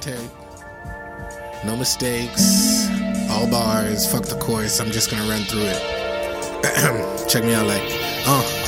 okay. No mistakes. All bars. Fuck the chorus. I'm just gonna run through it. Check me out like,